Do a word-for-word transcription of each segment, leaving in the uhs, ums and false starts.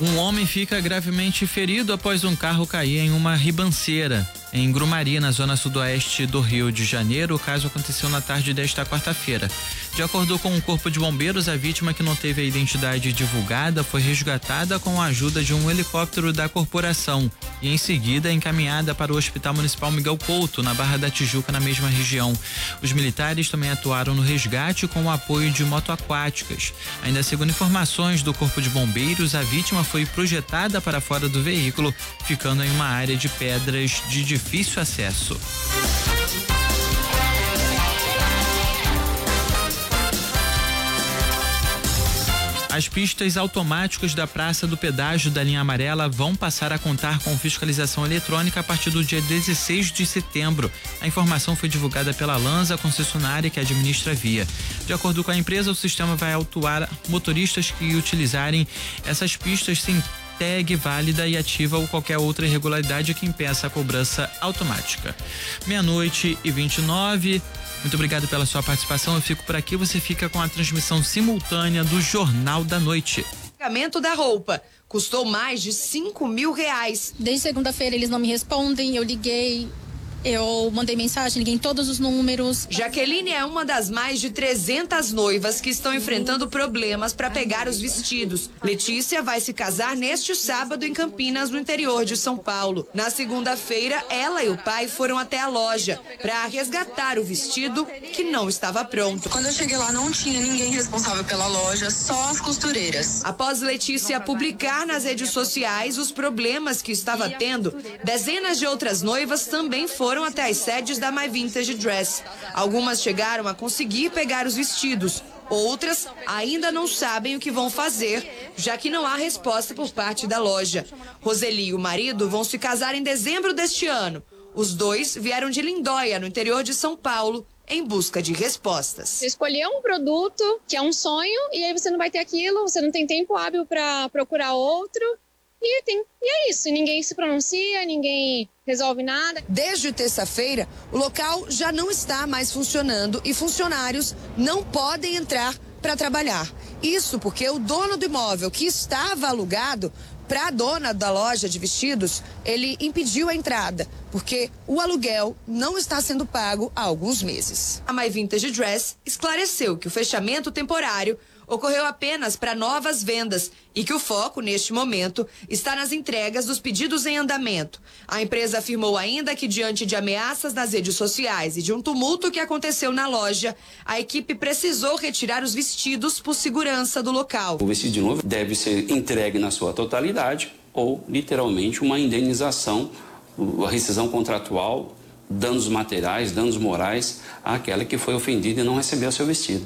Um homem fica gravemente ferido após um carro cair em uma ribanceira em Grumari, na zona sudoeste do Rio de Janeiro. O caso aconteceu na tarde desta quarta-feira. De acordo com o Corpo de Bombeiros, a vítima, que não teve a identidade divulgada, foi resgatada com a ajuda de um helicóptero da corporação e em seguida encaminhada para o Hospital Municipal Miguel Couto, na Barra da Tijuca, na mesma região. Os militares também atuaram no resgate com o apoio de motoaquáticas. Ainda segundo informações do Corpo de Bombeiros, a vítima foi projetada para fora do veículo, ficando em uma área de pedras de difícil acesso. As pistas automáticas da Praça do Pedágio da linha amarela vão passar a contar com fiscalização eletrônica a partir do dia dezesseis de setembro. A informação foi divulgada pela Lanza, concessionária que administra a via. De acordo com a empresa, o sistema vai autuar motoristas que utilizarem essas pistas sem tag válida e ativa ou qualquer outra irregularidade que impeça a cobrança automática. Meia-noite e vinte e nove. Muito obrigado pela sua participação. Eu fico por aqui. Você fica com a transmissão simultânea do Jornal da Noite. O pagamento da roupa custou mais de cinco mil reais. Desde segunda-feira eles não me respondem. Eu liguei. Eu mandei mensagem, liguei em todos os números. Jaqueline é uma das mais de trezentas noivas que estão enfrentando problemas para pegar os vestidos. Letícia vai se casar neste sábado em Campinas, no interior de São Paulo. Na segunda-feira, ela e o pai foram até a loja para resgatar o vestido que não estava pronto. Quando eu cheguei lá, não tinha ninguém responsável pela loja, só as costureiras. Após Letícia publicar nas redes sociais os problemas que estava tendo, dezenas de outras noivas também foram foram até as sedes da My Vintage Dress. Algumas chegaram a conseguir pegar os vestidos. Outras ainda não sabem o que vão fazer, já que não há resposta por parte da loja. Roseli e o marido vão se casar em dezembro deste ano. Os dois vieram de Lindóia, no interior de São Paulo, em busca de respostas. Você escolheu um produto que é um sonho e aí você não vai ter aquilo, você não tem tempo hábil para procurar outro. E, tem, e é isso, ninguém se pronuncia, ninguém resolve nada. Desde terça-feira, o local já não está mais funcionando e funcionários não podem entrar para trabalhar. Isso porque o dono do imóvel, que estava alugado para a dona da loja de vestidos, ele impediu a entrada, porque o aluguel não está sendo pago há alguns meses. A My Vintage Dress esclareceu que o fechamento temporário ocorreu apenas para novas vendas e que o foco, neste momento, está nas entregas dos pedidos em andamento. A empresa afirmou ainda que, diante de ameaças nas redes sociais e de um tumulto que aconteceu na loja, a equipe precisou retirar os vestidos por segurança do local. O vestido de noiva deve ser entregue na sua totalidade ou, literalmente, uma indenização, a rescisão contratual, danos materiais, danos morais àquela que foi ofendida e não recebeu seu vestido.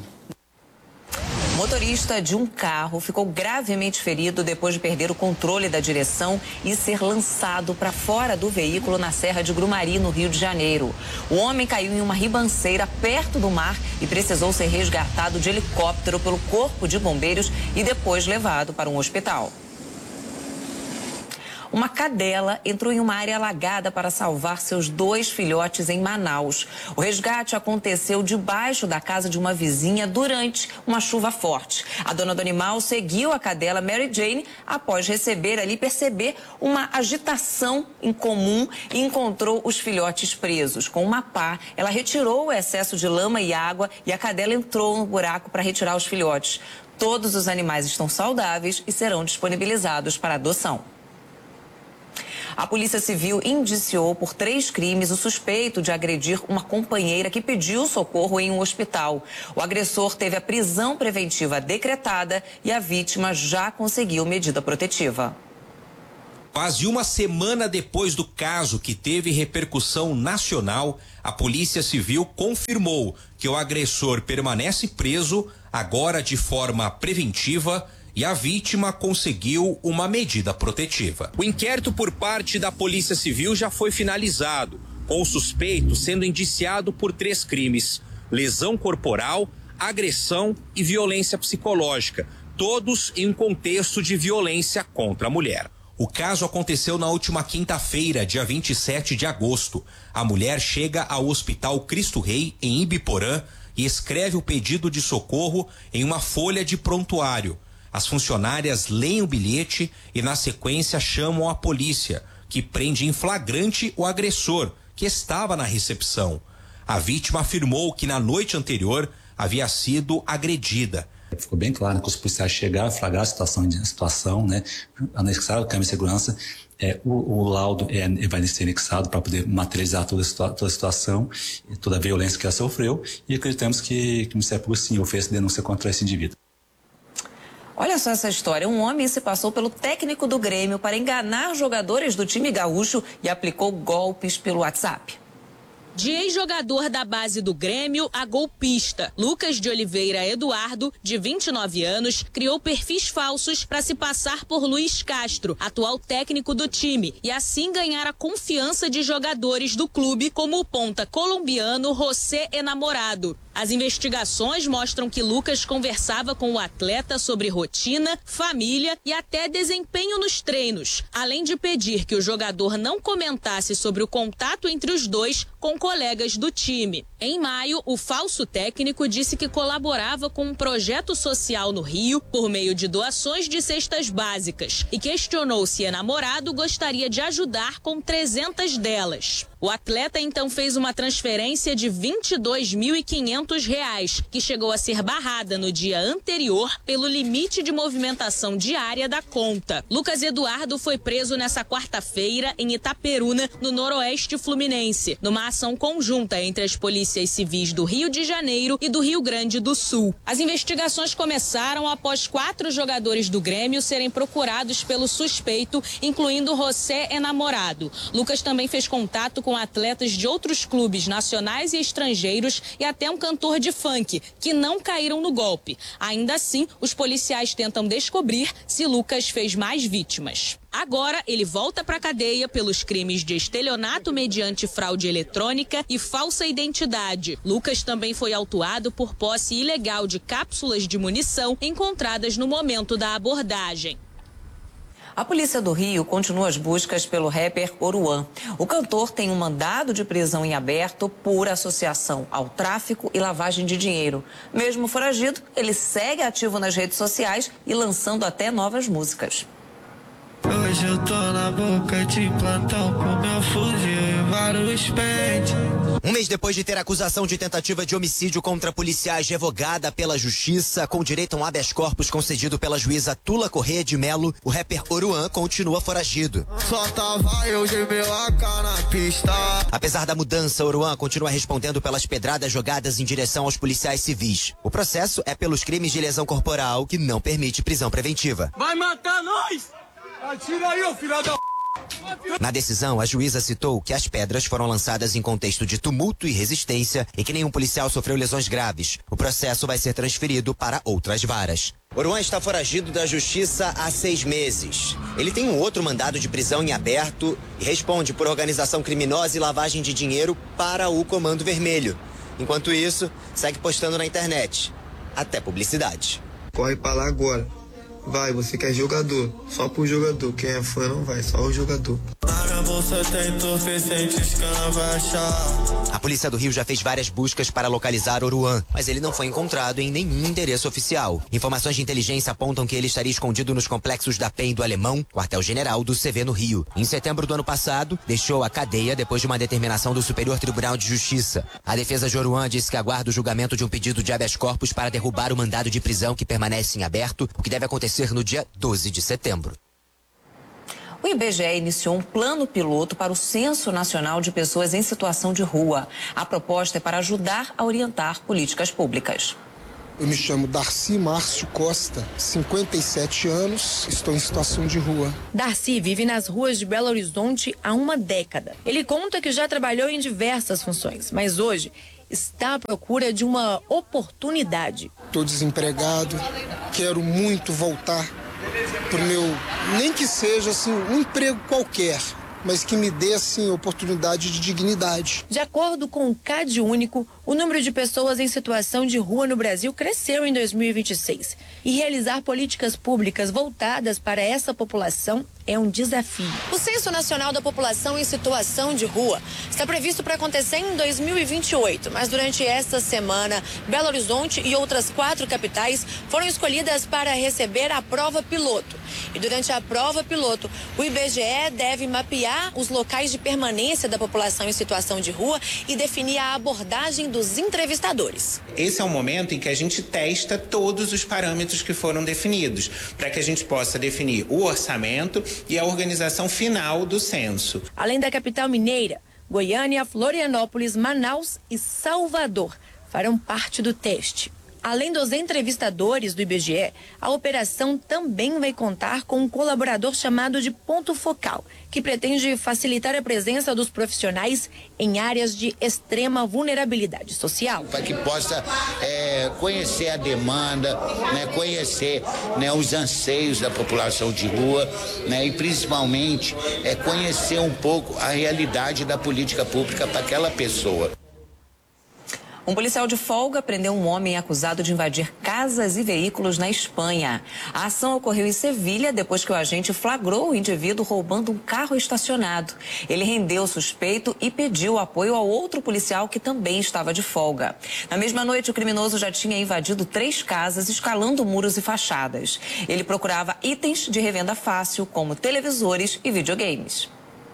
Motorista de um carro ficou gravemente ferido depois de perder o controle da direção e ser lançado para fora do veículo na Serra de Grumari, no Rio de Janeiro. O homem caiu em uma ribanceira perto do mar e precisou ser resgatado de helicóptero pelo Corpo de Bombeiros e depois levado para um hospital. Uma cadela entrou em uma área alagada para salvar seus dois filhotes em Manaus. O resgate aconteceu debaixo da casa de uma vizinha durante uma chuva forte. A dona do animal seguiu a cadela Mary Jane após receber ali, perceber uma agitação incomum e encontrou os filhotes presos. Com uma pá, ela retirou o excesso de lama e água e a cadela entrou no buraco para retirar os filhotes. Todos os animais estão saudáveis e serão disponibilizados para adoção. A Polícia Civil indiciou por três crimes o suspeito de agredir uma companheira que pediu socorro em um hospital. O agressor teve a prisão preventiva decretada e a vítima já conseguiu medida protetiva. Quase uma semana depois do caso, que teve repercussão nacional, a Polícia Civil confirmou que o agressor permanece preso, agora de forma preventiva, e a vítima conseguiu uma medida protetiva. O inquérito por parte da Polícia Civil já foi finalizado, com o suspeito sendo indiciado por três crimes: lesão corporal, agressão e violência psicológica, todos em um contexto de violência contra a mulher. O caso aconteceu na última quinta-feira, dia vinte e sete de agosto. A mulher chega ao Hospital Cristo Rei, em Ibiporã, e escreve o pedido de socorro em uma folha de prontuário. As funcionárias leem o bilhete e, na sequência, chamam a polícia, que prende em flagrante o agressor, que estava na recepção. A vítima afirmou que na noite anterior havia sido agredida. Ficou bem claro que os policiais chegaram a flagrar a situação, a situação, né? Anexaram a câmera de segurança. É, o, o laudo é, vai ser anexado para poder materializar toda a, toda a situação, toda a violência que ela sofreu, e acreditamos que, que o Ministério Público sim oferece denúncia contra esse indivíduo. Olha só essa história. Um homem se passou pelo técnico do Grêmio para enganar jogadores do time gaúcho e aplicou golpes pelo WhatsApp. De ex-jogador da base do Grêmio a golpista, Lucas de Oliveira Eduardo, de vinte e nove anos, criou perfis falsos para se passar por Luiz Castro, atual técnico do time, e assim ganhar a confiança de jogadores do clube, como o ponta colombiano José Enamorado. As investigações mostram que Lucas conversava com o atleta sobre rotina, família e até desempenho nos treinos, além de pedir que o jogador não comentasse sobre o contato entre os dois com colegas do time. Em maio, o falso técnico disse que colaborava com um projeto social no Rio por meio de doações de cestas básicas e questionou se Enamorado gostaria de ajudar com trezentas delas. O atleta então fez uma transferência de vinte e dois mil e quinhentos reais, que chegou a ser barrada no dia anterior pelo limite de movimentação diária da conta. Lucas Eduardo foi preso nessa quarta-feira em Itaperuna, no noroeste fluminense, numa ação conjunta entre as polícias civis do Rio de Janeiro e do Rio Grande do Sul. As investigações começaram após quatro jogadores do Grêmio serem procurados pelo suspeito, incluindo José Enamorado. Lucas também fez contato com atletas de outros clubes nacionais e estrangeiros e até um cantor de funk, que não caíram no golpe. Ainda assim, os policiais tentam descobrir se Lucas fez mais vítimas. Agora, ele volta para a cadeia pelos crimes de estelionato mediante fraude eletrônica e falsa identidade. Lucas também foi autuado por posse ilegal de cápsulas de munição encontradas no momento da abordagem. A polícia do Rio continua as buscas pelo rapper Oruan. O cantor tem um mandado de prisão em aberto por associação ao tráfico e lavagem de dinheiro. Mesmo foragido, ele segue ativo nas redes sociais e lançando até novas músicas. Hoje eu tô na boca de plantão com meu fuzil e vários pentes. Um mês depois de ter acusação de tentativa de homicídio contra policiais revogada pela justiça, com direito a um habeas corpus concedido pela juíza Tula Corrêa de Melo, o rapper Oruan continua foragido. Só tava eu de meu A K na pista. Apesar da mudança, Oruan continua respondendo pelas pedradas jogadas em direção aos policiais civis. O processo é pelos crimes de lesão corporal, que não permite prisão preventiva. Vai matar nós! Atira aí, ô filho da... Na decisão, a juíza citou que as pedras foram lançadas em contexto de tumulto e resistência e que nenhum policial sofreu lesões graves. O processo vai ser transferido para outras varas. Oruan está foragido da justiça há seis meses. Ele tem um outro mandado de prisão em aberto e responde por organização criminosa e lavagem de dinheiro para o Comando Vermelho. Enquanto isso, segue postando na internet. Até publicidade. Corre pra lá agora. Vai, você quer jogador, só pro jogador. Quem é fã não vai, só o jogador. Na bolsa tem entorpecentes que não vai achar. A polícia do Rio já fez várias buscas para localizar Oruan, mas ele não foi encontrado em nenhum endereço oficial. Informações de inteligência apontam que ele estaria escondido nos complexos da P E M do Alemão, quartel-general do C V no Rio. Em setembro do ano passado, deixou a cadeia depois de uma determinação do Superior Tribunal de Justiça. A defesa de Oruan disse que aguarda o julgamento de um pedido de habeas corpus para derrubar o mandado de prisão que permanece em aberto, o que deve acontecer no dia doze de setembro. O I B G E iniciou um plano piloto para o Censo Nacional de Pessoas em Situação de Rua. A proposta é para ajudar a orientar políticas públicas. Eu me chamo Darcy Márcio Costa, cinquenta e sete anos, estou em situação de rua. Darcy vive nas ruas de Belo Horizonte há uma década. Ele conta que já trabalhou em diversas funções, mas hoje está à procura de uma oportunidade. Estou desempregado, quero muito voltar para o meu, nem que seja assim, um emprego qualquer, mas que me dê assim, oportunidade de dignidade. De acordo com o CadÚnico, O número de pessoas em situação de rua no Brasil cresceu em dois mil e vinte e seis. E realizar políticas públicas voltadas para essa população é um desafio. O Censo Nacional da População em Situação de Rua está previsto para acontecer em dois mil e vinte e oito, mas durante esta semana, Belo Horizonte e outras quatro capitais foram escolhidas para receber a prova piloto. E durante a prova piloto, o I B G E deve mapear os locais de permanência da população em situação de rua e definir a abordagem dos entrevistadores. Esse é o momento em que a gente testa todos os parâmetros que foram definidos, para que a gente possa definir o orçamento e a organização final do censo. Além da capital mineira, Goiânia, Florianópolis, Manaus e Salvador farão parte do teste. Além dos entrevistadores do I B G E, a operação também vai contar com um colaborador chamado de ponto focal, que pretende facilitar a presença dos profissionais em áreas de extrema vulnerabilidade social. Para que possa é, conhecer a demanda, né, conhecer, né, os anseios da população de rua, né, e principalmente é, conhecer um pouco a realidade da política pública para aquela pessoa. Um policial de folga prendeu um homem acusado de invadir casas e veículos na Espanha. A ação ocorreu em Sevilha depois que o agente flagrou o indivíduo roubando um carro estacionado. Ele rendeu o suspeito e pediu apoio ao outro policial que também estava de folga. Na mesma noite, o criminoso já tinha invadido três casas, escalando muros e fachadas. Ele procurava itens de revenda fácil, como televisores e videogames.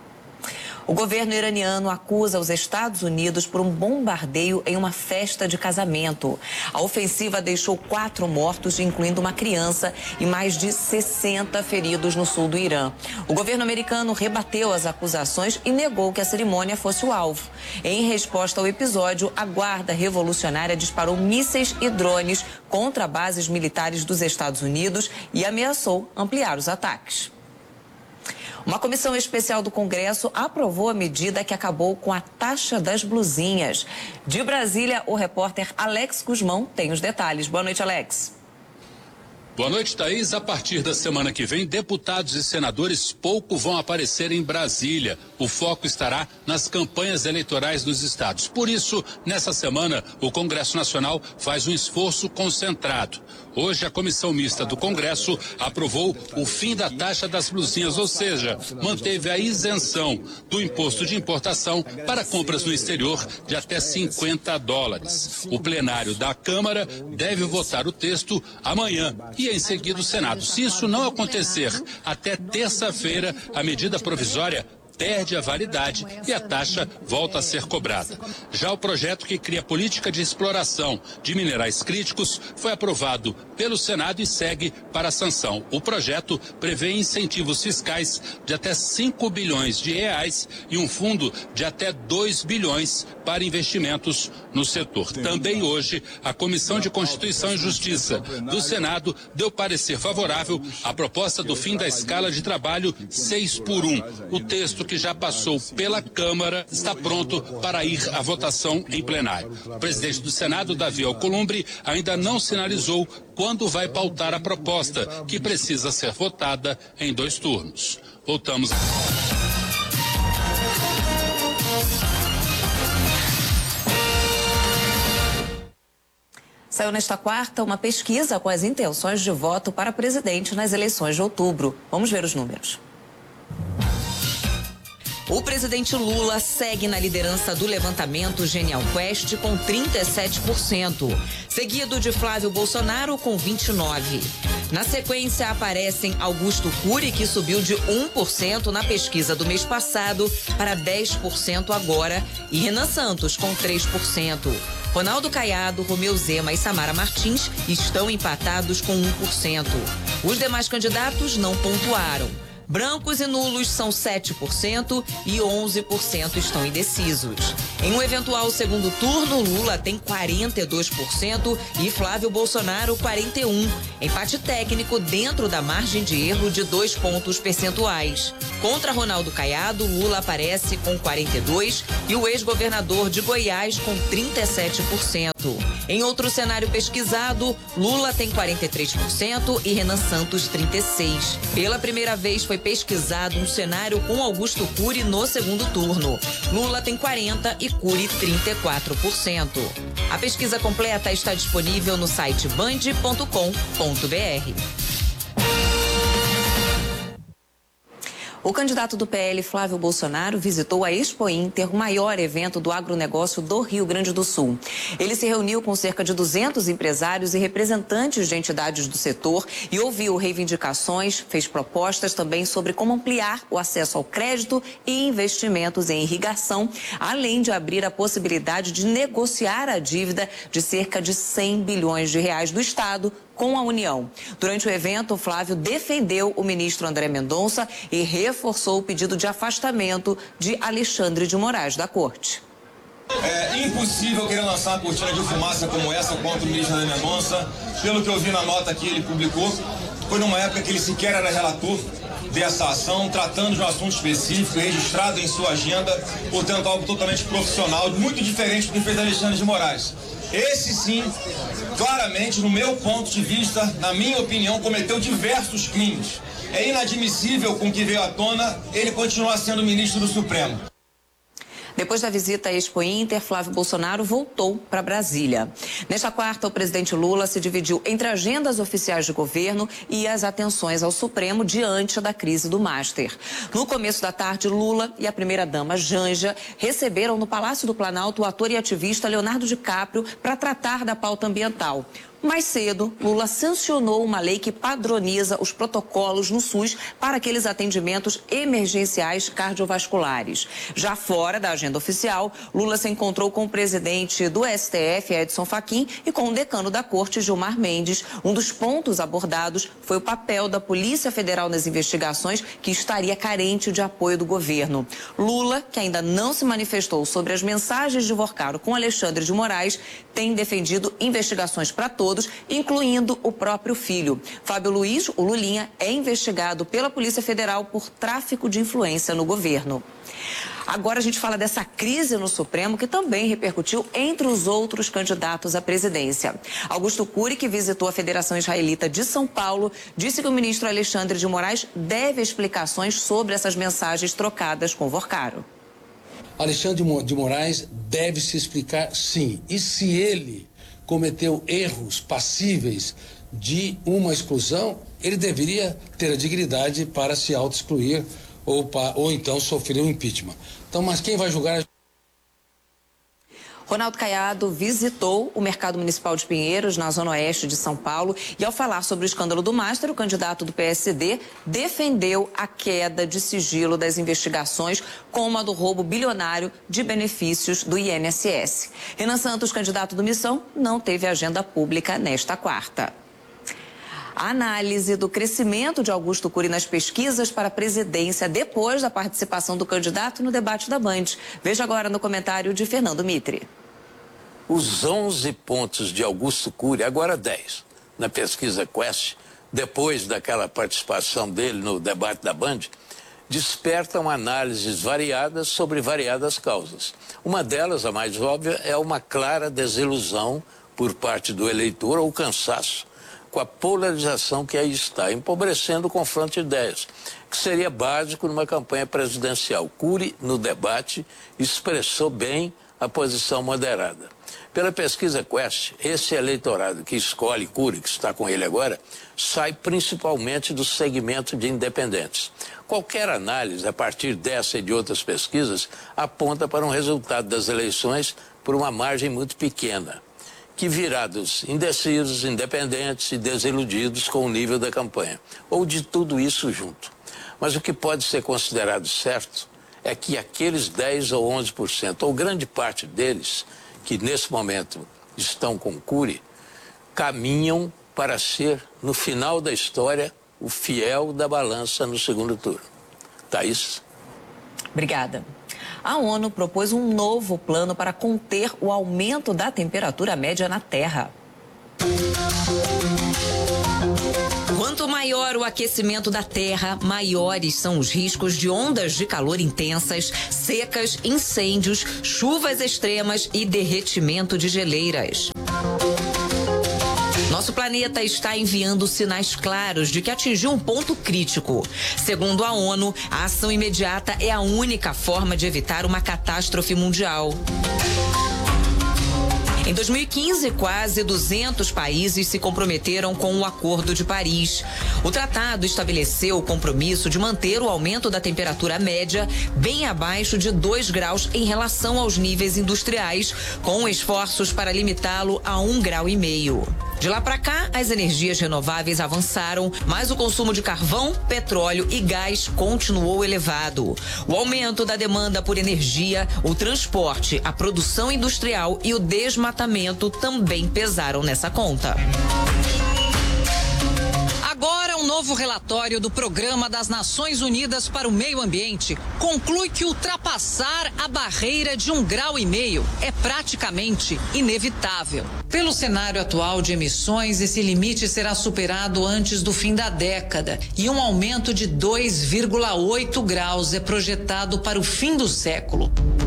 O governo iraniano acusa os Estados Unidos por um bombardeio em uma festa de casamento. A ofensiva deixou quatro mortos, incluindo uma criança, e mais de sessenta feridos no sul do Irã. O governo americano rebateu as acusações e negou que a cerimônia fosse o alvo. Em resposta ao episódio, a Guarda Revolucionária disparou mísseis e drones contra bases militares dos Estados Unidos e ameaçou ampliar os ataques. Uma comissão especial do Congresso aprovou a medida que acabou com a taxa das blusinhas. De Brasília, o repórter Alex Guzmão tem os detalhes. Boa noite, Alex. Boa noite, Thaís. A partir da semana que vem, deputados e senadores pouco vão aparecer em Brasília. O foco estará nas campanhas eleitorais dos estados. Por isso, nessa semana, o Congresso Nacional faz um esforço concentrado. Hoje, a Comissão Mista do Congresso aprovou o fim da taxa das blusinhas, ou seja, manteve a isenção do imposto de importação para compras no exterior de até cinquenta dólares. O plenário da Câmara deve votar o texto amanhã e, em seguida, o Senado. Se isso não acontecer até terça-feira, a medida provisória perde a validade e a taxa volta a ser cobrada. Já o projeto que cria política de exploração de minerais críticos foi aprovado pelo Senado e segue para a sanção. O projeto prevê incentivos fiscais de até cinco bilhões de reais e um fundo de até dois bilhões para investimentos no setor. Também hoje, a Comissão de Constituição e Justiça do Senado deu parecer favorável à proposta do fim da escala de trabalho seis por um. O texto que já passou pela Câmara está pronto para ir à votação em plenário. O presidente do Senado, Davi Alcolumbre, ainda não sinalizou quando vai pautar a proposta, que precisa ser votada em dois turnos. Voltamos. Saiu nesta quarta uma pesquisa com as intenções de voto para presidente nas eleições de outubro. Vamos ver os números. O presidente Lula segue na liderança do levantamento Genial Quest com trinta e sete por cento, seguido de Flávio Bolsonaro com vinte e nove por cento. Na sequência aparecem Augusto Cury, que subiu de um por cento na pesquisa do mês passado para dez por cento agora, e Renan Santos com três por cento. Ronaldo Caiado, Romeu Zema e Samara Martins estão empatados com um por cento. Os demais candidatos não pontuaram. Brancos e nulos são sete por cento e onze por cento estão indecisos. Em um eventual segundo turno, Lula tem quarenta e dois por cento e Flávio Bolsonaro quarenta e um por cento. Empate técnico dentro da margem de erro de dois pontos percentuais. Contra Ronaldo Caiado, Lula aparece com quarenta e dois por cento e o ex-governador de Goiás com trinta e sete por cento. Em outro cenário pesquisado, Lula tem quarenta e três por cento e Renan Santos trinta e seis por cento. Pela primeira vez foi foi pesquisado um cenário com Augusto Cury no segundo turno. Lula tem quarenta e Cury trinta e quatro por cento. A pesquisa completa está disponível no site band ponto com ponto br. O candidato do P L, Flávio Bolsonaro, visitou a Expo Inter, o maior evento do agronegócio do Rio Grande do Sul. Ele se reuniu com cerca de duzentos empresários e representantes de entidades do setor e ouviu reivindicações, fez propostas também sobre como ampliar o acesso ao crédito e investimentos em irrigação, além de abrir a possibilidade de negociar a dívida de cerca de cem bilhões de reais do Estado com a União. Durante o evento, Flávio defendeu o ministro André Mendonça e reforçou o pedido de afastamento de Alexandre de Moraes da corte. É impossível querer lançar uma cortina de fumaça como essa contra o ministro André Mendonça. Pelo que eu vi na nota que ele publicou, foi numa época que ele sequer era relator dessa ação, tratando de um assunto específico, registrado em sua agenda, portanto algo totalmente profissional, muito diferente do que fez Alexandre de Moraes. Esse sim, claramente, no meu ponto de vista, na minha opinião, cometeu diversos crimes. É inadmissível com o que veio à tona ele continuar sendo ministro do Supremo. Depois da visita à Expo Inter, Flávio Bolsonaro voltou para Brasília. Nesta quarta, o presidente Lula se dividiu entre agendas oficiais de governo e as atenções ao Supremo diante da crise do Master. No começo da tarde, Lula e a primeira-dama Janja receberam no Palácio do Planalto o ator e ativista Leonardo DiCaprio para tratar da pauta ambiental. Mais cedo, Lula sancionou uma lei que padroniza os protocolos no SUS para aqueles atendimentos emergenciais cardiovasculares. Já fora da agenda oficial, Lula se encontrou com o presidente do S T F, Edson Fachin, e com o decano da Corte, Gilmar Mendes. Um dos pontos abordados foi o papel da Polícia Federal nas investigações, que estaria carente de apoio do governo. Lula, que ainda não se manifestou sobre as mensagens de Vorcaro com Alexandre de Moraes, tem defendido investigações para todos, incluindo o próprio filho. Fábio Luiz, o Lulinha, é investigado pela Polícia Federal por tráfico de influência no governo. Agora a gente fala dessa crise no Supremo, que também repercutiu entre os outros candidatos à presidência. Augusto Cury, que visitou a Federação Israelita de São Paulo, disse que o ministro Alexandre de Moraes deve explicações sobre essas mensagens trocadas com Vorcaro. Alexandre de Moraes deve se explicar, sim. E se ele cometeu erros passíveis de uma exclusão, ele deveria ter a dignidade para se auto-excluir ou, ou então sofrer um impeachment. Então, mas quem vai julgar... Ronaldo Caiado visitou o Mercado Municipal de Pinheiros, na zona oeste de São Paulo, e ao falar sobre o escândalo do Master, o candidato do P S D defendeu a queda de sigilo das investigações, como a do roubo bilionário de benefícios do I N S S. Renan Santos, candidato do Missão, não teve agenda pública nesta quarta. A análise do crescimento de Augusto Cury nas pesquisas para a presidência depois da participação do candidato no debate da Band. Veja agora no comentário de Fernando Mitre. Os onze pontos de Augusto Cury, agora dez, na pesquisa Quest, depois daquela participação dele no debate da Band, despertam análises variadas sobre variadas causas. Uma delas, a mais óbvia, é uma clara desilusão por parte do eleitor ou cansaço com a polarização que aí está, empobrecendo o confronto de ideias, que seria básico numa campanha presidencial. Cury, no debate, expressou bem a posição moderada. Pela pesquisa Quest, esse eleitorado que escolhe Cury, que está com ele agora, sai principalmente do segmento de independentes. Qualquer análise, a partir dessa e de outras pesquisas, aponta para um resultado das eleições por uma margem muito pequena, que virá dos indecisos, independentes e desiludidos com o nível da campanha, ou de tudo isso junto. Mas o que pode ser considerado certo é que aqueles dez ou onze por cento, ou grande parte deles, que nesse momento estão com Cury, caminham para ser, no final da história, o fiel da balança no segundo turno. Thaís? Obrigada. A ONU propôs um novo plano para conter o aumento da temperatura média na Terra. Quanto maior o aquecimento da Terra, maiores são os riscos de ondas de calor intensas, secas, incêndios, chuvas extremas e derretimento de geleiras. Nosso planeta está enviando sinais claros de que atingiu um ponto crítico. Segundo a ONU, a ação imediata é a única forma de evitar uma catástrofe mundial. Em dois mil e quinze, quase duzentos países se comprometeram com o Acordo de Paris. O tratado estabeleceu o compromisso de manter o aumento da temperatura média bem abaixo de dois graus em relação aos níveis industriais, com esforços para limitá-lo a um grau e meio. De lá para cá, as energias renováveis avançaram, mas o consumo de carvão, petróleo e gás continuou elevado. O aumento da demanda por energia, o transporte, a produção industrial e o desmatamento também pesaram nessa conta. Agora, um novo relatório do Programa das Nações Unidas para o Meio Ambiente conclui que ultrapassar a barreira de um grau e meio é praticamente inevitável. Pelo cenário atual de emissões, esse limite será superado antes do fim da década e um aumento de dois vírgula oito graus é projetado para o fim do século.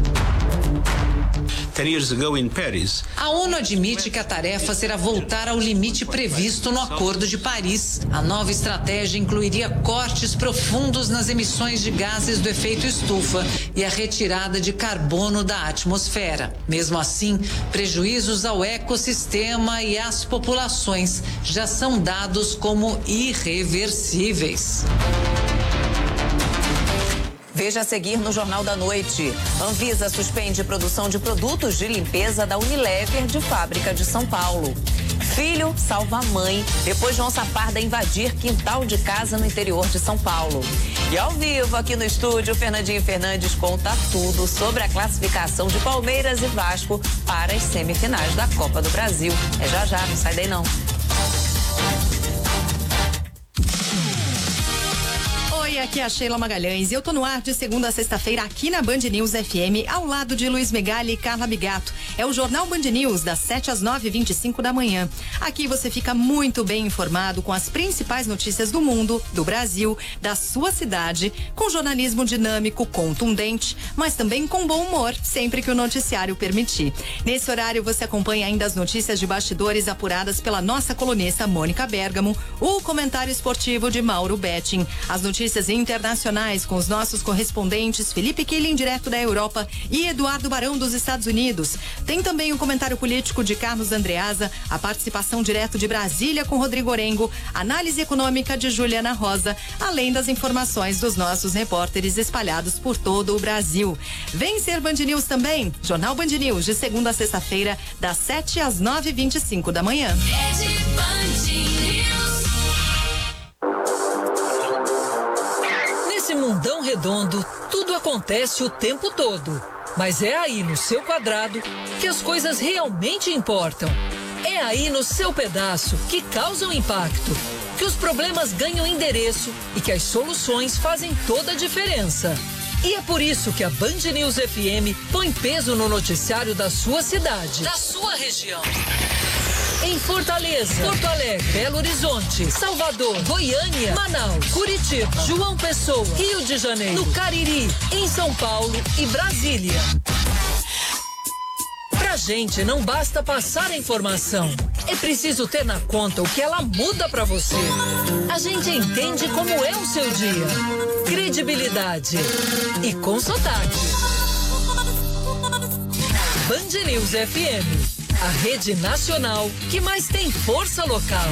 A ONU admite que a tarefa será voltar ao limite previsto no Acordo de Paris. A nova estratégia incluiria cortes profundos nas emissões de gases do efeito estufa e a retirada de carbono da atmosfera. Mesmo assim, prejuízos ao ecossistema e às populações já são dados como irreversíveis. Veja a seguir no Jornal da Noite. Anvisa suspende produção de produtos de limpeza da Unilever de fábrica de São Paulo. Filho salva a mãe depois de onça parda invadir quintal de casa no interior de São Paulo. E ao vivo aqui no estúdio, Fernandinho Fernandes conta tudo sobre a classificação de Palmeiras e Vasco para as semifinais da Copa do Brasil. É já já, não sai daí não. Oi, aqui é a Sheila Magalhães e eu tô no ar de segunda a sexta-feira aqui na Band News F M, ao lado de Luiz Megali e Carla Bigato. É o Jornal Band News, das sete às nove e vinte e cinco da manhã. Aqui você fica muito bem informado com as principais notícias do mundo, do Brasil, da sua cidade, com jornalismo dinâmico, contundente, mas também com bom humor, sempre que o noticiário permitir. Nesse horário você acompanha ainda as notícias de bastidores apuradas pela nossa colunista Mônica Bergamo, o comentário esportivo de Mauro Betting, as notícias internacionais com os nossos correspondentes Felipe Killing, direto da Europa, e Eduardo Barão, dos Estados Unidos. Tem também o comentário político de Carlos Andreasa, a participação direto de Brasília com Rodrigo Orengo, análise econômica de Juliana Rosa, além das informações dos nossos repórteres espalhados por todo o Brasil. Vem ser Band News também, Jornal Band News, de segunda a sexta-feira, das sete às nove e vinte e cinco da manhã. Nesse mundão redondo, tudo acontece o tempo todo. Mas é aí no seu quadrado que as coisas realmente importam. É aí no seu pedaço que causam impacto, que os problemas ganham endereço e que as soluções fazem toda a diferença. E é por isso que a Band News F M põe peso no noticiário da sua cidade, da sua região. Em Fortaleza, Porto Alegre, Belo Horizonte, Salvador, Goiânia, Manaus, Curitiba, João Pessoa, Rio de Janeiro, no Cariri, em São Paulo e Brasília. Pra gente não basta passar a informação, é preciso ter na conta o que ela muda pra você. A gente entende como é o seu dia. Credibilidade e com sotaque. Band News F M. A rede nacional que mais tem força local.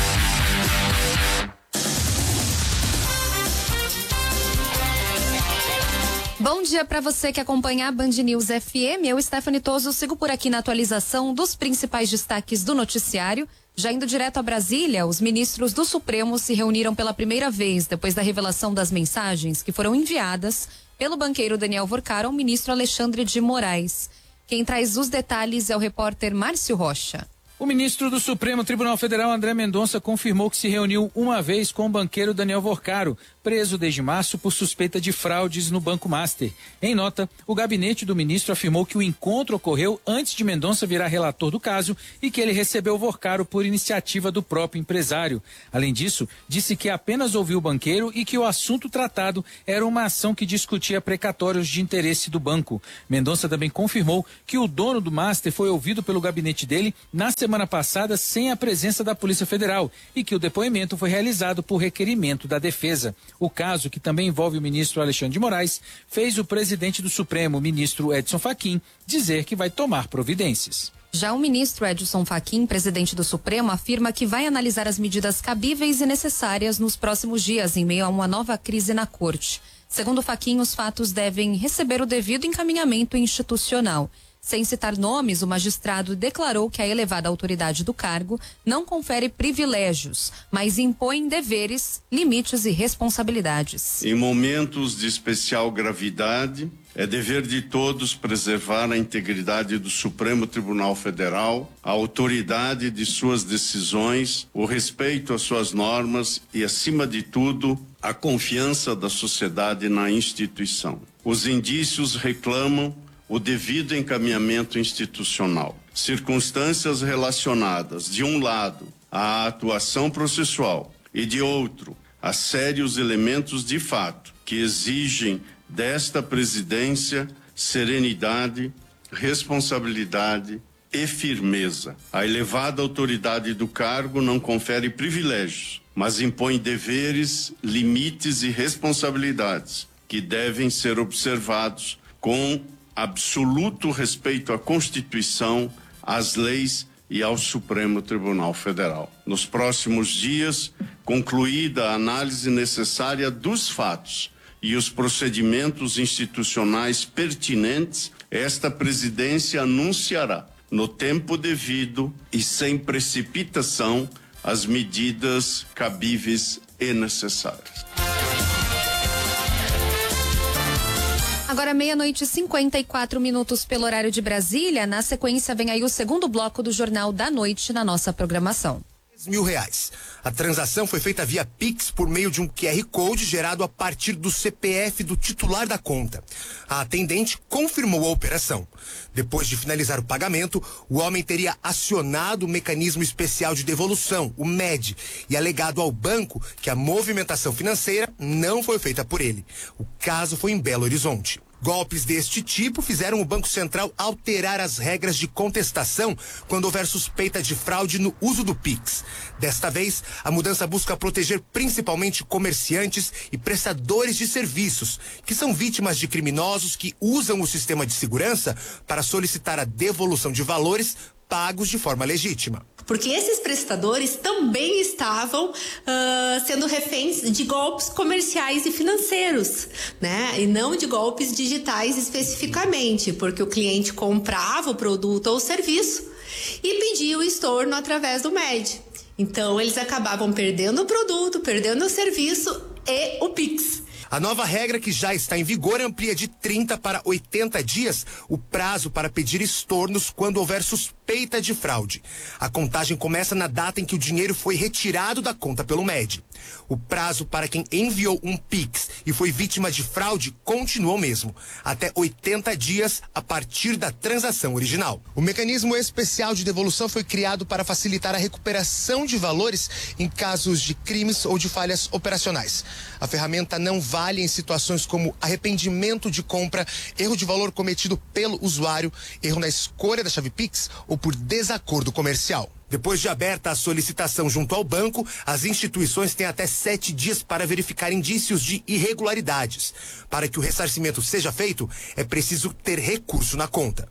Bom dia para você que acompanha a Band News F M. Eu, Stephanie Toso, sigo por aqui na atualização dos principais destaques do noticiário. Já indo direto a Brasília, os ministros do Supremo se reuniram pela primeira vez depois da revelação das mensagens que foram enviadas pelo banqueiro Daniel Vorcar ao ministro Alexandre de Moraes. Quem traz os detalhes é o repórter Márcio Rocha. O ministro do Supremo Tribunal Federal, André Mendonça, confirmou que se reuniu uma vez com o banqueiro Daniel Vorcaro, preso desde março por suspeita de fraudes no Banco Master. Em nota, o gabinete do ministro afirmou que o encontro ocorreu antes de Mendonça virar relator do caso e que ele recebeu Vorcaro por iniciativa do próprio empresário. Além disso, disse que apenas ouviu o banqueiro e que o assunto tratado era uma ação que discutia precatórios de interesse do banco. Mendonça também confirmou que o dono do Master foi ouvido pelo gabinete dele na semana passada sem a presença da Polícia Federal e que o depoimento foi realizado por requerimento da defesa. O caso, que também envolve o ministro Alexandre de Moraes, fez o presidente do Supremo, ministro Edson Fachin, dizer que vai tomar providências. Já o ministro Edson Fachin, presidente do Supremo, afirma que vai analisar as medidas cabíveis e necessárias nos próximos dias, em meio a uma nova crise na corte. Segundo Fachin, os fatos devem receber o devido encaminhamento institucional. Sem citar nomes, o magistrado declarou que a elevada autoridade do cargo não confere privilégios, mas impõe deveres, limites e responsabilidades. Em momentos de especial gravidade, é dever de todos preservar a integridade do Supremo Tribunal Federal, a autoridade de suas decisões, o respeito às suas normas e, acima de tudo, a confiança da sociedade na instituição. Os indícios reclamam o devido encaminhamento institucional. Circunstâncias relacionadas, de um lado, à atuação processual e, de outro, a sérios elementos de fato que exigem desta presidência serenidade, responsabilidade e firmeza. A elevada autoridade do cargo não confere privilégios, mas impõe deveres, limites e responsabilidades que devem ser observados com absoluto respeito à Constituição, às leis e ao Supremo Tribunal Federal. Nos próximos dias, concluída a análise necessária dos fatos e os procedimentos institucionais pertinentes, esta presidência anunciará, no tempo devido e sem precipitação, as medidas cabíveis e necessárias. Agora meia-noite e cinquenta e quatro minutos pelo horário de Brasília. Na sequência vem aí o segundo bloco do Jornal da Noite na nossa programação. Mil reais. A transação foi feita via Pix por meio de um Q R Code gerado a partir do C P F do titular da conta. A atendente confirmou a operação. Depois de finalizar o pagamento, o homem teria acionado o mecanismo especial de devolução, o M E D, e alegado ao banco que a movimentação financeira não foi feita por ele. O caso foi em Belo Horizonte. Golpes deste tipo fizeram o Banco Central alterar as regras de contestação quando houver suspeita de fraude no uso do Pix. Desta vez, a mudança busca proteger principalmente comerciantes e prestadores de serviços, que são vítimas de criminosos que usam o sistema de segurança para solicitar a devolução de valores pagos de forma legítima. Porque esses prestadores também estavam uh, sendo reféns de golpes comerciais e financeiros, né? E não de golpes digitais especificamente, porque o cliente comprava o produto ou o serviço e pedia o estorno através do M E D. Então, eles acabavam perdendo o produto, perdendo o serviço e o Pix. A nova regra, que já está em vigor, amplia de trinta para oitenta dias o prazo para pedir estornos quando houver suspeita de fraude. A contagem começa na data em que o dinheiro foi retirado da conta pelo M E D. O prazo para quem enviou um Pix e foi vítima de fraude continua o mesmo, até oitenta dias a partir da transação original. O mecanismo especial de devolução foi criado para facilitar a recuperação de valores em casos de crimes ou de falhas operacionais. A ferramenta não vale em situações como arrependimento de compra, erro de valor cometido pelo usuário, erro na escolha da chave Pix ou por desacordo comercial. Depois de aberta a solicitação junto ao banco, as instituições têm até sete dias para verificar indícios de irregularidades. Para que o ressarcimento seja feito, é preciso ter recurso na conta.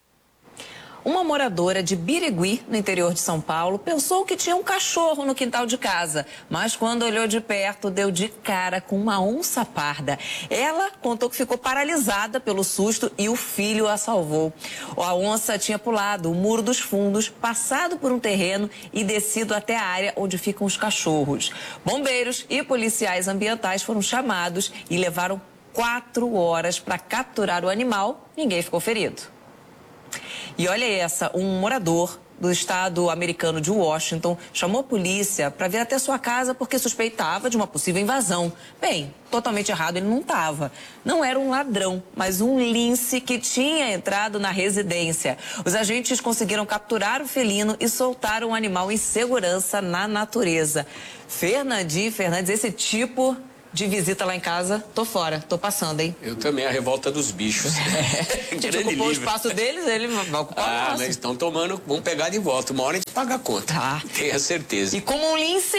Uma moradora de Birigui, no interior de São Paulo, pensou que tinha um cachorro no quintal de casa, mas quando olhou de perto, deu de cara com uma onça parda. Ela contou que ficou paralisada pelo susto e o filho a salvou. A onça tinha pulado o muro dos fundos, passado por um terreno e descido até a área onde ficam os cachorros. Bombeiros e policiais ambientais foram chamados e levaram quatro horas para capturar o animal. Ninguém ficou ferido. E olha essa, um morador do estado americano de Washington chamou a polícia para vir até sua casa porque suspeitava de uma possível invasão. Bem, totalmente errado ele não estava. Não era um ladrão, mas um lince que tinha entrado na residência. Os agentes conseguiram capturar o felino e soltar o animal em segurança na natureza. Fernandinho Fernandes, esse tipo de visita lá em casa, tô fora, tô passando, hein? Eu também, a revolta dos bichos. A gente ocupou o espaço deles, ele vai ocupar Ah, o nosso. mas estão tomando, vão pegar de volta. Uma hora a gente paga a conta. Tá. Tenha certeza. E como um lince,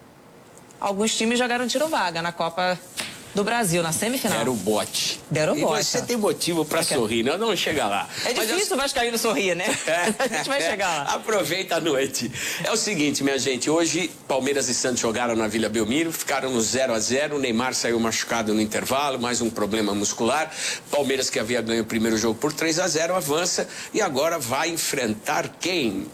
alguns times já garantiram vaga na Copa do Brasil, na semifinal. Era o bote. Deram o E bote. você tem motivo pra sorrir, nós vamos chegar lá. É difícil o Vascaíno sorrir, né? A gente vai chegar lá. Aproveita a noite. É o seguinte, minha gente, hoje Palmeiras e Santos jogaram na Vila Belmiro, ficaram no zero a zero, o Neymar saiu machucado no intervalo, mais um problema muscular. Palmeiras, que havia ganho o primeiro jogo por três a zero, avança e agora vai enfrentar quem?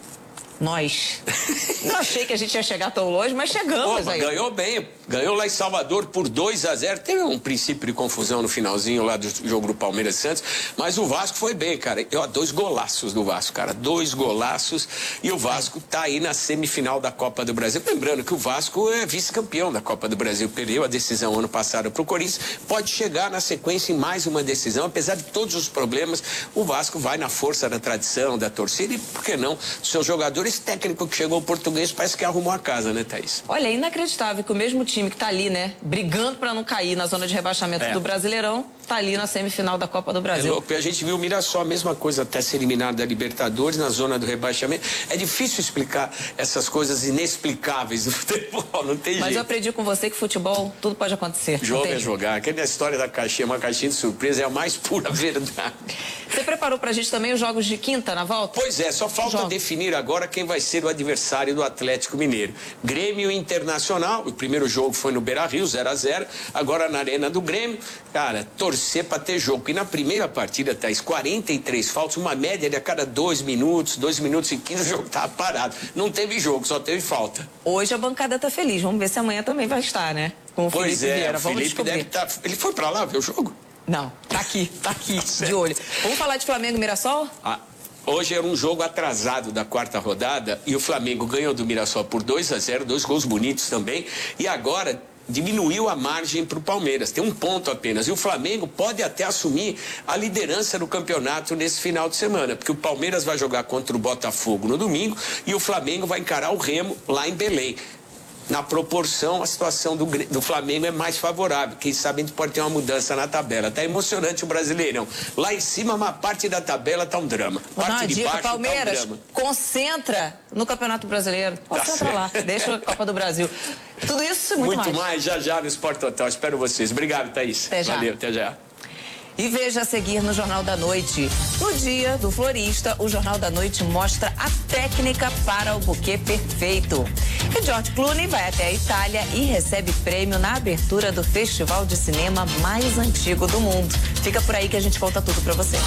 Nós. Não achei que a gente ia chegar tão longe, mas chegamos. Pô, aí. Ganhou bem, ganhou lá em Salvador por dois a zero. Teve um princípio de confusão no finalzinho lá do jogo do Palmeiras e Santos, mas o Vasco foi bem, cara. Eu, dois golaços do Vasco, cara. Dois golaços e o Vasco tá aí na semifinal da Copa do Brasil. Lembrando que o Vasco é vice-campeão da Copa do Brasil. Perdeu a decisão ano passado pro Corinthians. Pode chegar na sequência em mais uma decisão. Apesar de todos os problemas, o Vasco vai na força da tradição, da torcida e, por que não, seus jogadores. Esse técnico que chegou, o português, parece que arrumou a casa, né, Thaís? Olha, é inacreditável que o mesmo time que tá ali, né, brigando para não cair na zona de rebaixamento É. do Brasileirão, tá ali na semifinal da Copa do É Brasil. louco, e a gente viu o Mirassol, a mesma coisa, até ser eliminado da Libertadores, na zona do rebaixamento. É difícil explicar essas coisas inexplicáveis do futebol, não tem Mas jeito. eu aprendi com você que futebol, tudo pode acontecer. não Jogo tem é jeito. jogar. Aquela história da caixinha, uma caixinha de surpresa, é a mais pura verdade. Você preparou pra gente também os jogos de quinta na volta? Pois é, só falta Jogos. definir agora quem vai ser o adversário do Atlético Mineiro. Grêmio Internacional, o primeiro jogo foi no Beira-Rio, zero a zero, agora na Arena do Grêmio. Cara, torcer pra ter jogo. E na primeira partida, Thaís, quarenta e três faltas, uma média de a cada dois minutos, dois minutos e quinze, o jogo tava parado. Não teve jogo, só teve falta. Hoje a bancada tá feliz, vamos ver se amanhã também vai estar, né? Com o Pois Felipe é, Vieira, o vamos Felipe descobrir. deve estar... Ele foi pra lá ver o jogo? Não, tá aqui, tá aqui, de olho. Vamos falar de Flamengo e Mirassol? Ah, hoje era um jogo atrasado da quarta rodada e o Flamengo ganhou do Mirassol por dois a zero, dois gols bonitos também, e agora diminuiu a margem para o Palmeiras, tem um ponto apenas, e o Flamengo pode até assumir a liderança do campeonato nesse final de semana, porque o Palmeiras vai jogar contra o Botafogo no domingo e o Flamengo vai encarar o Remo lá em Belém. Na proporção, a situação do, do Flamengo é mais favorável. Quem sabe a gente pode ter uma mudança na tabela. Tá emocionante o Brasileirão. Lá em cima, uma parte da tabela tá um drama. Vou dar uma Parte de dica, baixo Palmeiras, tá um drama. concentra no Campeonato Brasileiro. Concentra certo. lá, deixa a Copa do Brasil. Tudo isso e muito, Muito mais. mais, já já no Sport Total. Espero vocês. Obrigado, Thaís. Até já. Valeu, até já. E veja a seguir no Jornal da Noite. No dia do florista, o Jornal da Noite mostra a técnica para o buquê perfeito. E George Clooney vai até a Itália e recebe prêmio na abertura do festival de cinema mais antigo do mundo. Fica por aí que a gente conta tudo pra você.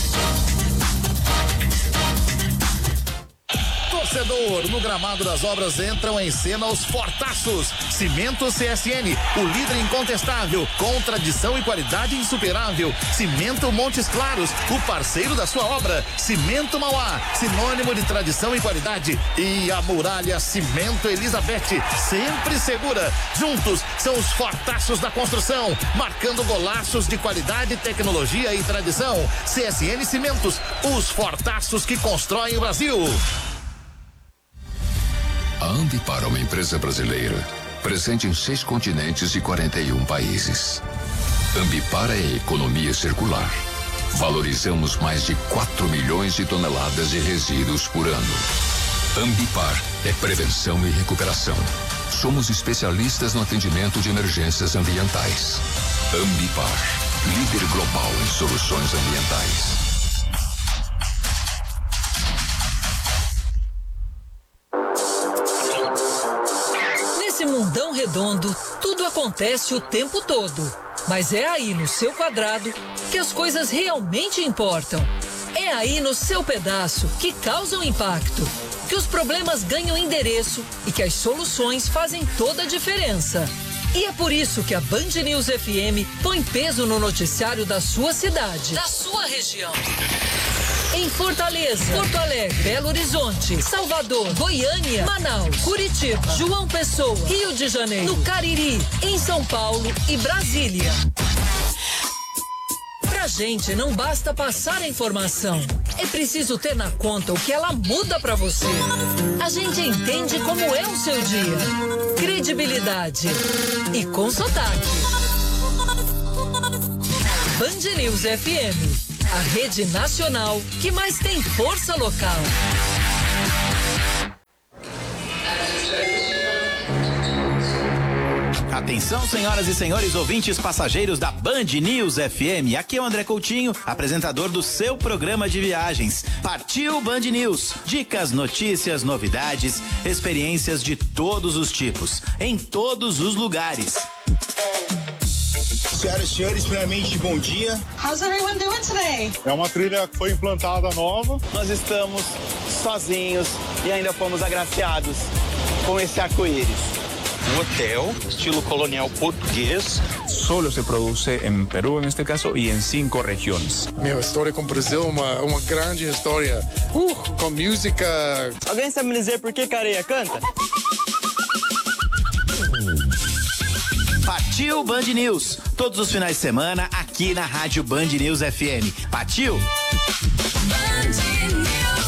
Torcedor, no gramado das obras entram em cena os fortaços. Cimento C S N, o líder incontestável, com tradição e qualidade insuperável. Cimento Montes Claros, o parceiro da sua obra. Cimento Mauá, sinônimo de tradição e qualidade. E a Muralha Cimento Elizabeth, sempre segura. Juntos são os fortaços da construção, marcando golaços de qualidade, tecnologia e tradição. C S N Cimentos, os fortaços que constroem o Brasil. A Ambipar é uma empresa brasileira, presente em seis continentes e quarenta e um países. Ambipar é economia circular. Valorizamos mais de quatro milhões de toneladas de resíduos por ano. Ambipar é prevenção e recuperação. Somos especialistas no atendimento de emergências ambientais. Ambipar, líder global em soluções ambientais. Nesse mundão redondo, tudo acontece o tempo todo. Mas é aí no seu quadrado que as coisas realmente importam. É aí no seu pedaço que causam impacto, que os problemas ganham endereço e que as soluções fazem toda a diferença. E é por isso que a Band News F M põe peso no noticiário da sua cidade, da sua região. Em Fortaleza, Porto Alegre, Belo Horizonte, Salvador, Goiânia, Manaus, Curitiba, João Pessoa, Rio de Janeiro, no Cariri, em São Paulo e Brasília. Pra gente não basta passar a informação, é preciso ter na conta o que ela muda pra você. A gente entende como é o seu dia. Credibilidade e com sotaque. Band News F M, a rede nacional que mais tem força local. Atenção, senhoras e senhores ouvintes passageiros da Band News F M. Aqui é o André Coutinho, apresentador do seu programa de viagens. Partiu Band News. Dicas, notícias, novidades, experiências de todos os tipos, em todos os lugares. Senhoras e senhores, primeiramente, bom dia. How's everyone doing today? É uma trilha que foi implantada nova. Nós estamos sozinhos e ainda fomos agraciados com esse arco-íris. Um hotel, estilo colonial português. Solo se produce em Peru, neste caso, e em cinco regiões. Meu, história com o Brasil, uma, uma grande história. Uh, com música. Alguém sabe me dizer por que Careia canta? Partiu Band News. Todos os finais de semana, aqui na Rádio Band News F M. Partiu! Band News.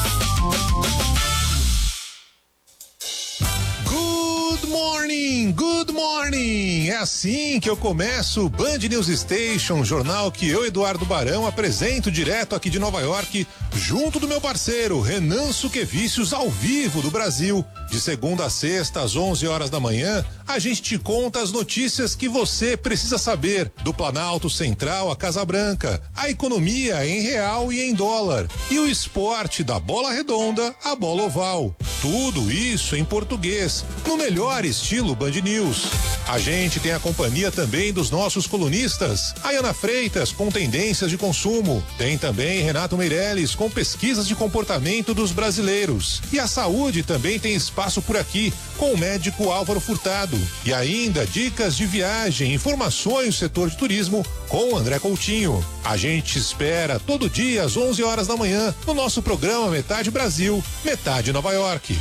Good morning, good morning. É assim que eu começo o Band News Station, jornal que eu, Eduardo Barão, apresento direto aqui de Nova York, junto do meu parceiro Renan Suquevicius, ao vivo do Brasil. De segunda a sexta, às onze horas da manhã, a gente te conta as notícias que você precisa saber do Planalto Central à Casa Branca, a economia em real e em dólar e o esporte da bola redonda à bola oval. Tudo isso em português, no melhor estilo Band News. A gente tem a companhia também dos nossos colunistas, a Ana Freitas com tendências de consumo, tem também Renato Meirelles com pesquisas de comportamento dos brasileiros, e a saúde também tem espaço por aqui com o médico Álvaro Furtado, e ainda dicas de viagem, informações do setor de turismo com o André Coutinho. A gente espera todo dia às onze horas da manhã no nosso programa Metade Brasil, Metade Nova York.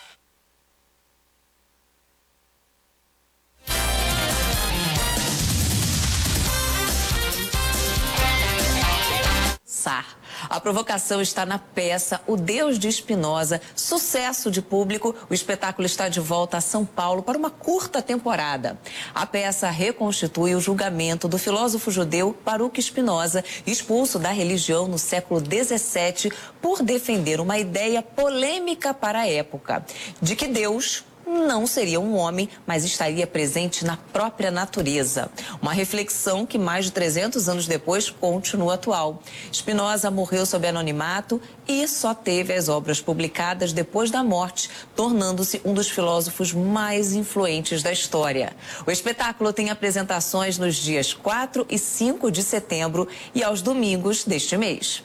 A provocação está na peça O Deus de Spinoza, sucesso de público. O espetáculo está de volta a São Paulo para uma curta temporada. A peça reconstitui o julgamento do filósofo judeu Baruch Spinoza, expulso da religião no século dezessete por defender uma ideia polêmica para a época, de que Deus não seria um homem, mas estaria presente na própria natureza. Uma reflexão que mais de trezentos anos depois continua atual. Spinoza morreu sob anonimato e só teve as obras publicadas depois da morte, tornando-se um dos filósofos mais influentes da história. O espetáculo tem apresentações nos dias quatro e cinco de setembro e aos domingos deste mês.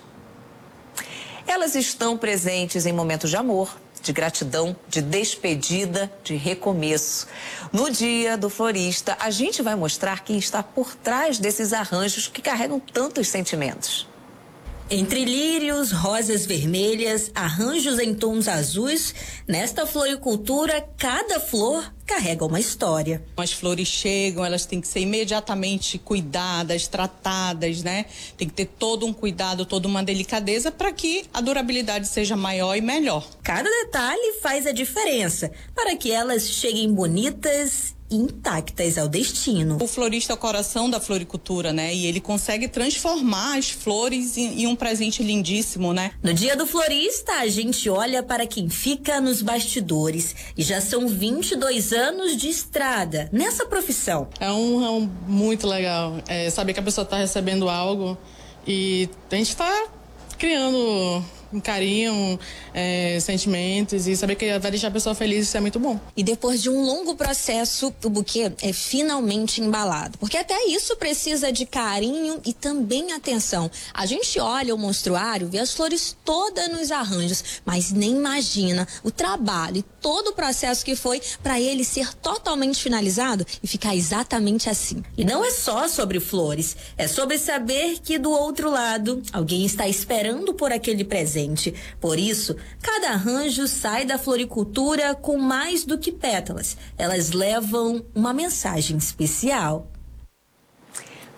Elas estão presentes em momentos de amor, de gratidão, de despedida, de recomeço. No Dia do Florista, a gente vai mostrar quem está por trás desses arranjos que carregam tantos sentimentos. Entre lírios, rosas vermelhas, arranjos em tons azuis, nesta floricultura, cada flor carrega uma história. As flores chegam, elas têm que ser imediatamente cuidadas, tratadas, né? Tem que ter todo um cuidado, toda uma delicadeza para que a durabilidade seja maior e melhor. Cada detalhe faz a diferença para que elas cheguem bonitas, intactas ao destino. O florista é o coração da floricultura, né? E ele consegue transformar as flores em, em um presente lindíssimo, né? No Dia do Florista, a gente olha para quem fica nos bastidores. E já são vinte e dois anos de estrada nessa profissão. É um, é um muito legal. É saber que a pessoa está recebendo algo e a gente está criando um carinho, é, sentimentos, e saber que vai deixar a pessoa feliz, isso é muito bom. E depois de um longo processo, o buquê é finalmente embalado, porque até isso precisa de carinho e também atenção. A gente olha o monstruário, vê as flores todas nos arranjos, mas nem imagina o trabalho e todo o processo que foi para ele ser totalmente finalizado e ficar exatamente assim. E não é só sobre flores, é sobre saber que do outro lado alguém está esperando por aquele presente. Por isso, cada arranjo sai da floricultura com mais do que pétalas. Elas levam uma mensagem especial.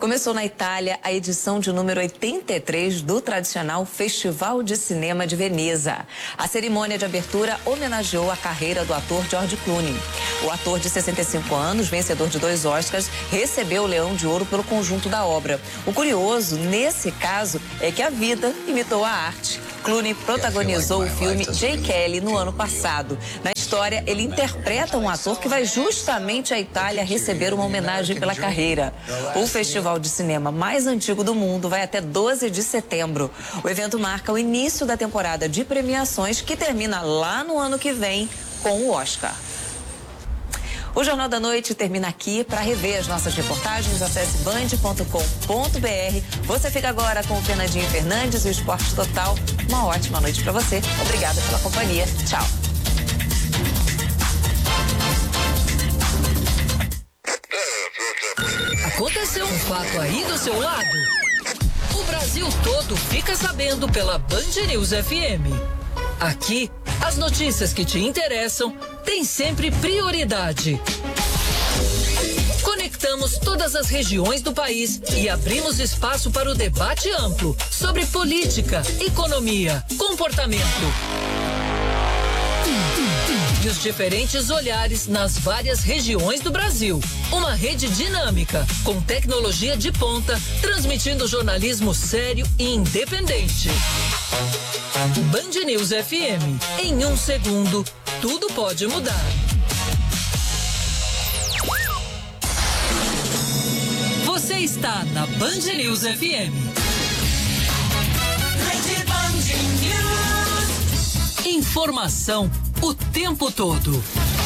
Começou na Itália a edição de número oitenta e três do tradicional Festival de Cinema de Veneza. A cerimônia de abertura homenageou a carreira do ator George Clooney. O ator de sessenta e cinco anos, vencedor de dois Oscars, recebeu o Leão de Ouro pelo conjunto da obra. O curioso, nesse caso, é que a vida imitou a arte. Clooney protagonizou o filme Jay Kelly no ano passado. Na história, ele interpreta um ator que vai justamente à Itália receber uma homenagem pela carreira. O festival de cinema mais antigo do mundo vai até doze de setembro. O evento marca o início da temporada de premiações que termina lá no ano que vem com o Oscar. O Jornal da Noite termina aqui. Para rever as nossas reportagens, acesse band ponto com ponto br. Você fica agora com o Fernandinho Fernandes e o Esporte Total. Uma ótima noite para você. Obrigada pela companhia. Tchau. Aconteceu um fato aí do seu lado? O Brasil todo fica sabendo pela Band News F M. Aqui, as notícias que te interessam têm sempre prioridade. Conectamos todas as regiões do país e abrimos espaço para o debate amplo sobre política, economia, comportamento e os diferentes olhares nas várias regiões do Brasil. Uma rede dinâmica, com tecnologia de ponta, transmitindo jornalismo sério e independente. Band News F M. Em um segundo, tudo pode mudar. Você está na Band News F M. Rede Band News. Informação o tempo todo.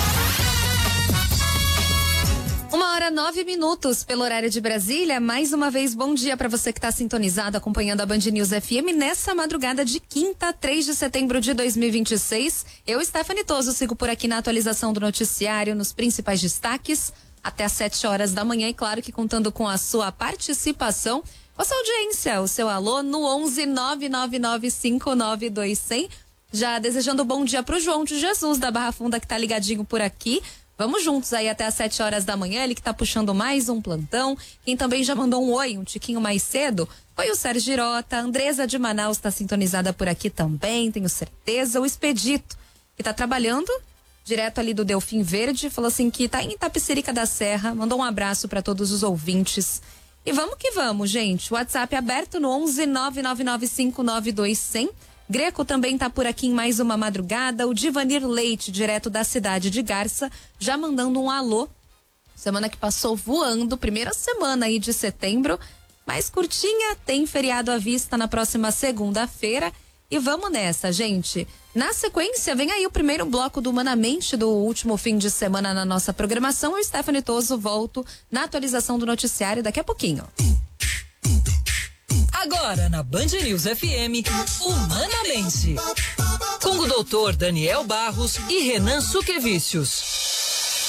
Uma hora nove minutos pelo horário de Brasília. Mais uma vez, bom dia para você que está sintonizado acompanhando a Band News F M nessa madrugada de quinta, três de setembro de dois mil e vinte e seis. Eu, Stephanie Toso, sigo por aqui na atualização do noticiário, nos principais destaques, até às sete horas da manhã e claro que contando com a sua participação, com a sua audiência, o seu alô no onze nove nove nove cinco nove dois zero zero. Já desejando bom dia pro João de Jesus da Barra Funda que tá ligadinho por aqui. Vamos juntos aí até às sete horas da manhã, ele que tá puxando mais um plantão. Quem também já mandou um oi, um tiquinho mais cedo, foi o Sérgio Girota. A Andresa de Manaus tá sintonizada por aqui também, tenho certeza. O Expedito, que tá trabalhando direto ali do Delfim Verde, falou assim que tá em Itapecerica da Serra, mandou um abraço para todos os ouvintes. E vamos que vamos, gente. WhatsApp aberto no onze nove nove nove cinco nove dois zero zero. Greco também tá por aqui em mais uma madrugada. O Divanir Leite, direto da cidade de Garça, já mandando um alô. Semana que passou voando, primeira semana aí de setembro, mais curtinha, tem feriado à vista na próxima segunda-feira. E vamos nessa, gente. Na sequência, vem aí o primeiro bloco do Humanamente do último fim de semana na nossa programação. Eu, Stephanie Toso, volto na atualização do noticiário daqui a pouquinho. Agora na Band News F M, Humanamente, com o doutor Daniel Barros e Renan Suquevicius.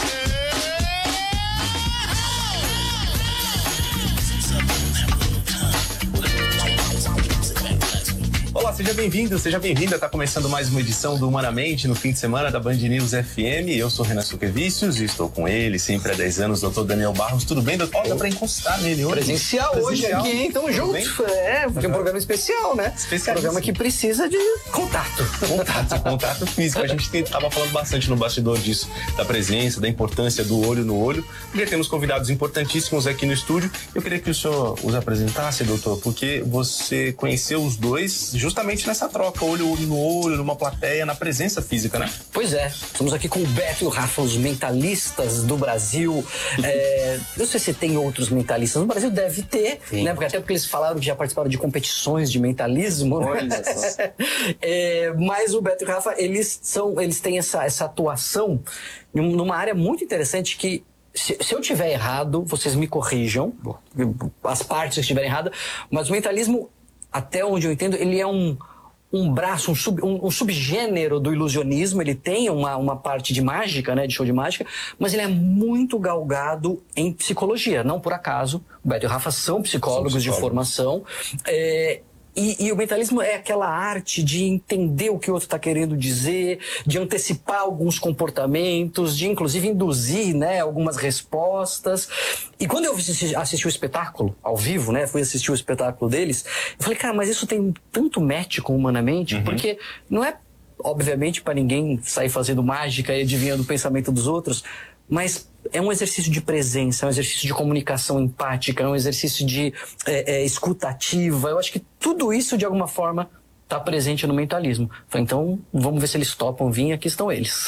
Olá, seja bem-vindo, seja bem-vinda. Está começando mais uma edição do Humanamente no fim de semana da Band News F M. Eu sou Renan Suquevicius e estou com ele, sempre há dez anos, doutor Daniel Barros. Tudo bem, doutor? Ó, dá para encostar nele hoje. Presencial, Presencial hoje aqui, hein? Tamo junto. É, porque é um programa especial, né? Especial. Programa que precisa de contato. Contato, contato físico. A gente estava falando bastante no bastidor disso, da presença, da importância do olho no olho. Porque temos convidados importantíssimos aqui no estúdio. Eu queria que o senhor os apresentasse, doutor, porque você conheceu os dois justamente nessa troca, olho no olho, numa plateia, na presença física, né? Pois é, estamos aqui com o Beto e o Rafa, os mentalistas do Brasil. É, não sei se tem outros mentalistas no Brasil, deve ter, Sim. né? Porque até porque eles falaram que já participaram de competições de mentalismo, né? é, mas o Beto e o Rafa, eles são, eles têm essa, essa atuação numa área muito interessante que Se, se eu tiver errado, vocês me corrijam, as partes que estiverem erradas, mas o mentalismo, até onde eu entendo, ele é um, um braço, um, sub, um, um subgênero do ilusionismo. Ele tem uma, uma parte de mágica, né, de show de mágica, mas ele é muito galgado em psicologia. Não por acaso, o Beto e o Rafa são psicólogos, são psicólogos de formação. É, E, e o mentalismo é aquela arte de entender o que o outro está querendo dizer, de antecipar alguns comportamentos, de inclusive induzir, né, algumas respostas. E quando eu assisti, assisti o espetáculo ao vivo, né, fui assistir o espetáculo deles, eu falei, cara, mas isso tem tanto match com Humanamente, uhum. porque não é, obviamente, para ninguém sair fazendo mágica e adivinhando o pensamento dos outros, mas é um exercício de presença, é um exercício de comunicação empática, é um exercício de é, é, escutativa. Eu acho que tudo isso, de alguma forma, está presente no mentalismo. Então, vamos ver se eles topam vir, aqui estão eles.